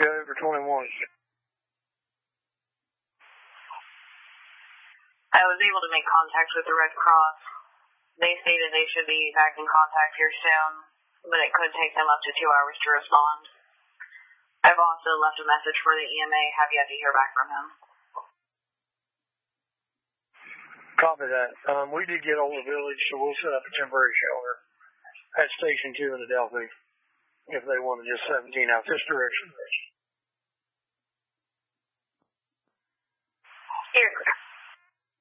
Go for 21. I was able to make contact with the Red Cross. They stated they should be back in contact here soon, but it could take them up to 2 hours to respond. I've also left a message for the EMA, have yet to hear back from him. Copy that. We did get hold of the village, so we'll set up a temporary shelter at Station 2 in Adelphi if they want to just 17 out this direction.